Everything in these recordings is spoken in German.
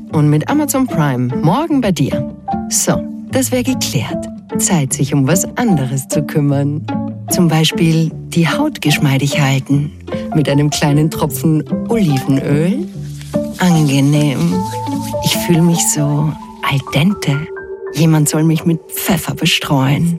und mit Amazon Prime morgen bei dir. So, das wäre geklärt. Zeit, sich um was anderes zu kümmern. Zum Beispiel die Haut geschmeidig halten mit einem kleinen Tropfen Olivenöl. Angenehm. Ich fühle mich so al dente. Jemand soll mich mit Pfeffer bestreuen.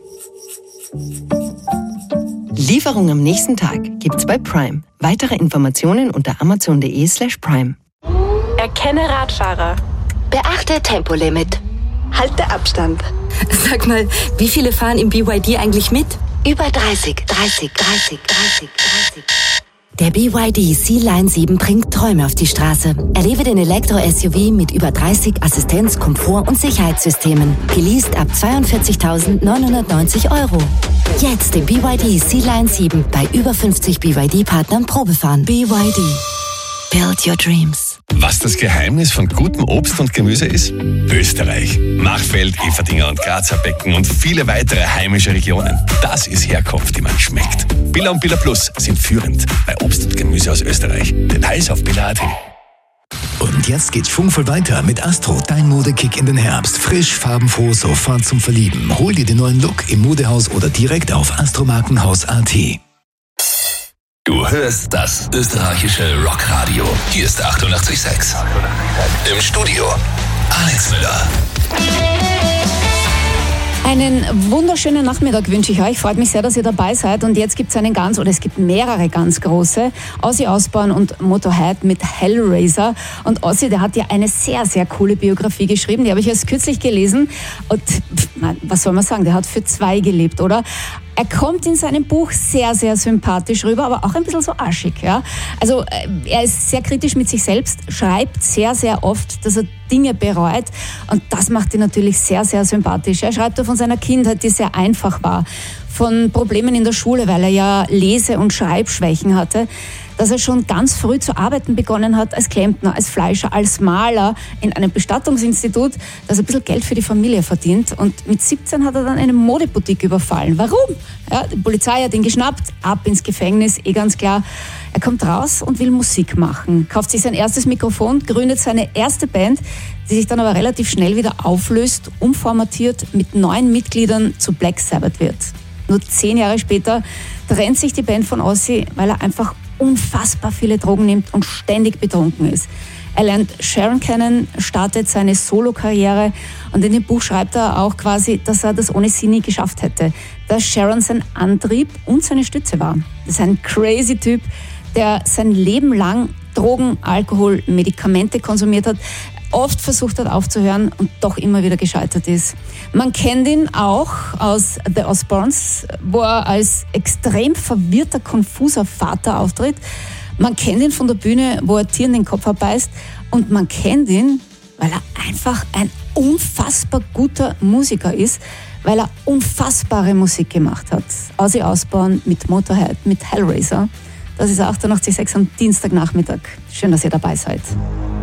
Lieferung am nächsten Tag gibt's bei Prime. Weitere Informationen unter amazon.de/prime. Erkenne Radfahrer. Beachte Tempolimit. Halte Abstand. Sag mal, wie viele fahren im BYD eigentlich mit? Über 30. Der BYD Sea-Line 7 bringt Träume auf die Straße. Erlebe den Elektro-SUV mit über 30 Assistenz-, Komfort- und Sicherheitssystemen. Geleast ab 42.990 €. Jetzt den BYD Sea-Line 7 bei über 50 BYD-Partnern Probefahren. BYD. Build your dreams. Was das Geheimnis von gutem Obst und Gemüse ist? Österreich. Machfeld, Everdinger und Grazer Becken und viele weitere heimische Regionen. Das ist Herkunft, die man schmeckt. Billa und Billa Plus sind führend bei Obst und Gemüse aus Österreich. Details auf billa.at. Und jetzt geht's schwungvoll weiter mit Astro, dein Modekick in den Herbst. Frisch, farbenfroh, sofort zum Verlieben. Hol dir den neuen Look im Modehaus oder direkt auf astromarkenhaus.at. Du hörst das österreichische Rockradio. Hier ist 88,6. Im Studio Alex Müller. Einen wunderschönen Nachmittag wünsche ich euch. Freut mich sehr, dass ihr dabei seid. Und jetzt gibt es gibt mehrere ganz große. Ozzy Osbourne und Motorhead mit Hellraiser. Und Ozzy, der hat ja eine sehr, sehr coole Biografie geschrieben. Die habe ich erst kürzlich gelesen. Und was soll man sagen, der hat für zwei gelebt, oder? Er kommt in seinem Buch sehr, sehr sympathisch rüber, aber auch ein bisschen so arschig. Ja? Also er ist sehr kritisch mit sich selbst, schreibt sehr, sehr oft, dass er Dinge bereut. Und das macht ihn natürlich sehr, sehr sympathisch. Er schreibt von seiner Kindheit, die sehr einfach war, von Problemen in der Schule, weil er ja Lese- und Schreibschwächen hatte, dass er schon ganz früh zu arbeiten begonnen hat als Klempner, als Fleischer, als Maler in einem Bestattungsinstitut, dass er ein bisschen Geld für die Familie verdient. Und mit 17 hat er dann eine Modeboutique überfallen. Warum? Ja, die Polizei hat ihn geschnappt, ab ins Gefängnis, ganz klar. Er kommt raus und will Musik machen, kauft sich sein erstes Mikrofon, gründet seine erste Band, die sich dann aber relativ schnell wieder auflöst, umformatiert, mit 9 Mitgliedern zu Black Sabbath wird. Nur 10 Jahre später trennt sich die Band von Ozzy, weil er einfach unfassbar viele Drogen nimmt und ständig betrunken ist. Er lernt Sharon kennen, startet seine Solo-Karriere und in dem Buch schreibt er auch quasi, dass er das ohne sie nie geschafft hätte. Dass Sharon sein Antrieb und seine Stütze war. Das ist ein crazy Typ, der sein Leben lang Drogen, Alkohol, Medikamente konsumiert hat, oft versucht hat aufzuhören und doch immer wieder gescheitert ist. Man kennt ihn auch aus The Osbournes, wo er als extrem verwirrter, konfuser Vater auftritt. Man kennt ihn von der Bühne, wo er Tieren den Kopf abbeißt. Und man kennt ihn, weil er einfach ein unfassbar guter Musiker ist, weil er unfassbare Musik gemacht hat. Ozzy Osbourne mit Motorhead, mit Hellraiser. Das ist 88,6 am Dienstagnachmittag. Schön, dass ihr dabei seid.